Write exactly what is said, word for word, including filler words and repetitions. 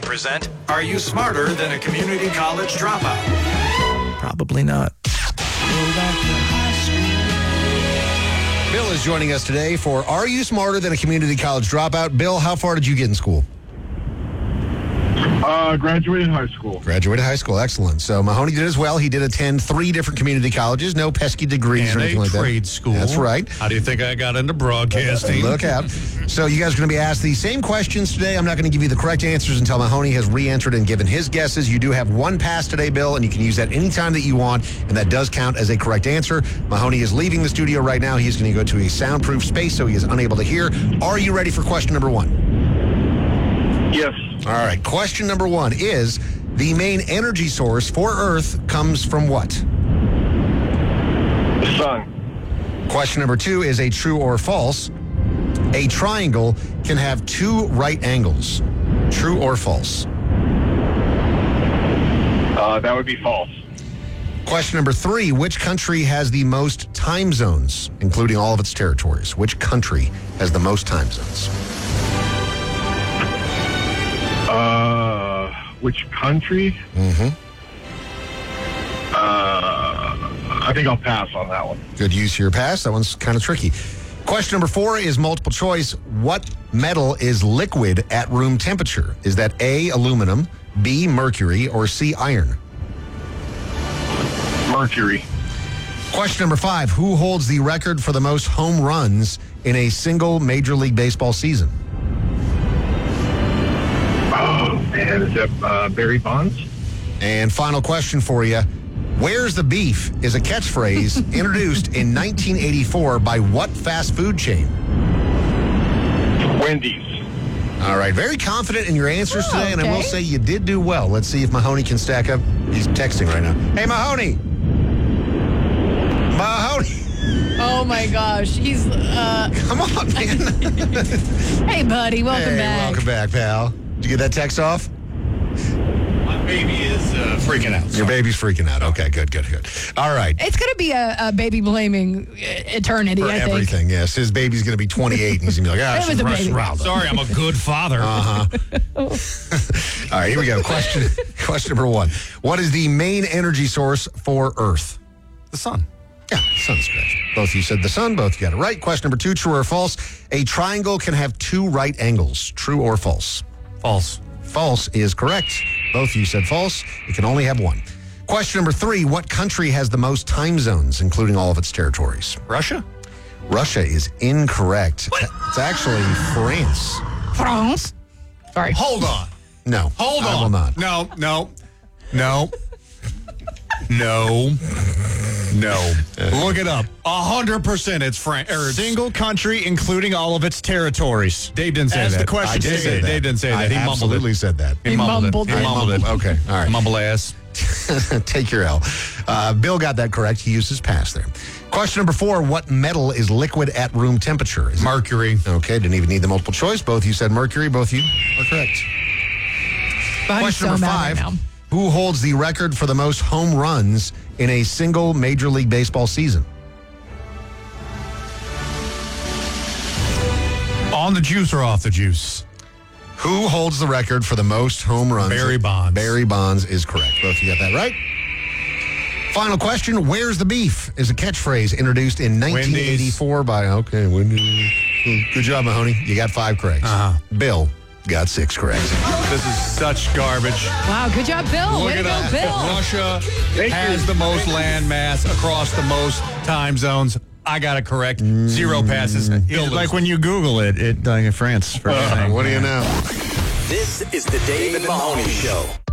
present Are You Smarter Than a Community College Dropout? Probably not. Bill is joining us today for Are You Smarter Than a Community College Dropout? Bill, how far did you get in school? Uh, graduated high school. Graduated high school. Excellent. So Mahoney did as well. He did attend three different community colleges. No pesky degrees and or anything a like that. trade school. That's right. How do you think I got into broadcasting? Look out. So you guys are going to be asked the same questions today. I'm not going to give you the correct answers until Mahoney has re-entered and given his guesses. You do have one pass today, Bill, and you can use that anytime that you want, and that does count as a correct answer. Mahoney is leaving the studio right now. He's going to go to a soundproof space so he is unable to hear. Are you ready for question number one? Yes. All right. Question number one is, the main energy source for Earth comes from what? The sun. Question number two is a true or false. A triangle can have two right angles. True or false? Uh, that would be false. Question number three, which country has the most time zones, including all of its territories? Which country has the most time zones? Uh, which country? Mm-hmm. Uh, I think I'll pass on that one. Good use of your pass. That one's kind of tricky. Question number four is multiple choice. What metal is liquid at room temperature? Is that A, aluminum, B, mercury, or C, iron? Mercury. Question number five, who holds the record for the most home runs in a single Major League Baseball season? Oh, man. Is that uh, Barry Bonds? And final question for you. Where's the beef is a catchphrase introduced in nineteen eighty-four by what fast food chain? Wendy's. All right, very confident in your answers Oh, today, and I okay. will say you did do well. Let's see if Mahoney can stack up. He's texting right now. Hey, Mahoney! Mahoney! Oh my gosh, he's. Uh, Come on, man. hey, buddy, welcome hey, back. welcome back, pal. Did you get that text off? My baby is uh, freaking out. Your baby's freaking out. Okay, good, good, good. All right. It's going to be a, a baby blaming eternity, For I think. everything, yes. His baby's going to be twenty-eight, and he's going to be like, ah, It she's was a Russ baby. Ronaldo. Sorry, I'm a good father. Uh-huh. All right, here we go. Question question number one. What is the main energy source for Earth? The sun. Yeah, the sun's correct. Both of you said the sun. Both got it right. Question number two, true or false? A triangle can have two right angles. True or false? False. False is correct. Both of you said false. It can only have one. Question number three, what country has the most time zones, including all of its territories? Russia? Russia is incorrect. It's actually France. France. Sorry. Hold on. No. Hold I on. will not. No, no, no, no, no. Look it up. A hundred percent. It's France. Single country, including all of its territories. Dave didn't say As that. the question I did Dave, say Dave, that. Dave didn't say that. I he mumbled absolutely it. said that. He He mumbled, mumbled it. He it. mumbled it. Okay, all right. Mumble ass. Take your L. Uh, Bill got that correct. He used his pass there. Question number four, what metal is liquid at room temperature? Is it- Mercury. Okay, didn't even need the multiple choice. Both you said mercury. Both you are correct. I'm Question so number mad five, right now. who holds the record for the most home runs in a single Major League Baseball season? On the juice or off the juice? Who holds the record for the most home runs? Barry Bonds. Barry Bonds is correct. Both of you got that right. Final question, where's the beef is a catchphrase introduced in nineteen eighty-four by, okay, Wendy's. Good job, Mahoney. You got five correct. Uh-huh. Bill got six correct. This is such garbage. Wow, good job, Bill. Look Way to it go, up. Bill. Russia has the most land mass across the most time zones. I got it correct. Zero passes. Bill It's like loses. when you Google it, it like in France. For Uh, everything. what do you know? This is the Dave and Mahoney Show.